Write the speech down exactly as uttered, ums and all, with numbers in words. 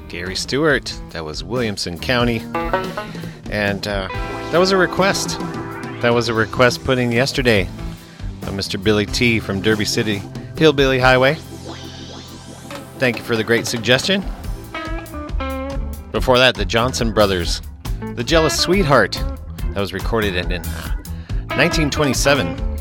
Gary Stewart. That was Williamson County. And uh, that was a request. That was a request put in yesterday by Mister Billy T. from Derby City Hillbilly Highway. Thank you for the great suggestion. Before that, the Johnson Brothers, The Jealous Sweetheart. That was recorded in uh, nineteen twenty-seven.